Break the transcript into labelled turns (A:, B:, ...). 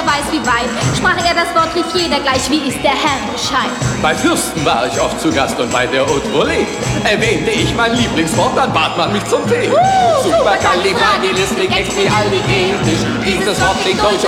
A: weiß wie weit. Sprach er das Wort, rief jeder gleich, wie ist der Herr Bescheid.
B: Bei Fürsten war ich oft zu Gast und bei der Haute Volée erwähnte ich mein Lieblingswort, dann bat man mich zum Tee. Supercalifragilistikexpialidocious. Dieses Wort klingt deutsch